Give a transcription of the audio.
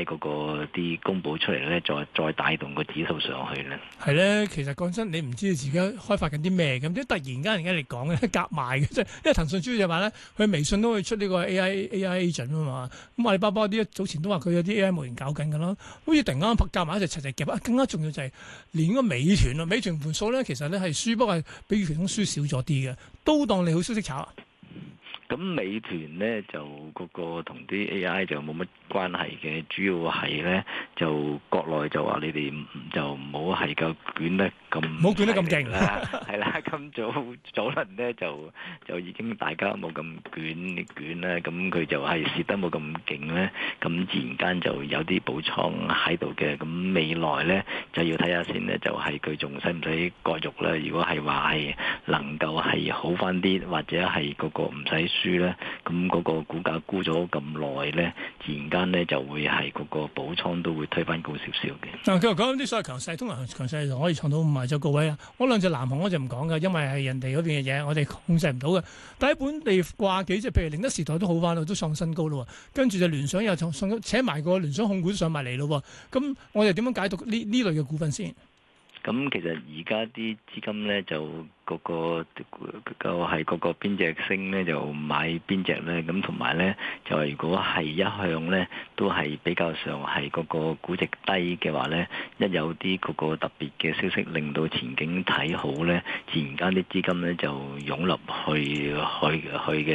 AI 嗰個啲公佈出嚟咧，再帶動個指數上去咧。 係咧，其實講真，你唔知自己開發緊啲咩咁，即係突然間而家嚟講咧夾埋嘅，即係因為騰訊主要就話咧，佢微信都會出呢個 AI agent 啊嘛。咁阿里巴巴啲早前都話佢有啲 AI 模型搞緊㗎啦，好似突然間夾埋一齊齊夾啊！更加重要就係連個美團啊，美團盤數咧其實咧係輸，不過係比預期中輸少咗啲嘅，都當你好消息炒。 咁美團咧就嗰個同啲 AI 就冇乜關係嘅，主要係咧就國內就話你哋就唔好係夠捲得咁， 唔好捲得咁勁啦，係啦，咁早輪咧就已經大家冇咁捲啦，咁佢就係蝕得冇咁勁咧，咁自然間就有啲補倉喺度嘅，咁未來咧就要睇下先咧，就係佢仲使唔使割肉咧？如果係話係能夠係好翻啲，或者係嗰個唔使輸咧，咁嗰個股價沽咗咁耐咧，自然間咧就會係嗰個補倉都會推翻高少少嘅。 嗱，佢話講啲所謂強勢，通常強勢就可以創到賣咗高位啊！嗰兩隻南韓我就唔講㗎，因為係人哋嗰邊嘅嘢，我哋控制唔到嘅。但喺本地掛幾隻，譬如寧德時代都好翻咯，都創新高咯。跟住就聯想又創請埋個聯想控股上埋嚟咯。咁我哋點樣解讀呢類嘅股份先？ 咁其實而家啲資金咧就個係個邊隻升咧就買邊隻咧，咁同埋咧就係如果係一向咧都係比較上係嗰個估值低嘅話咧，一有啲嗰個特別嘅消息令到前景睇好咧，自然間啲資金咧就湧入去嘅。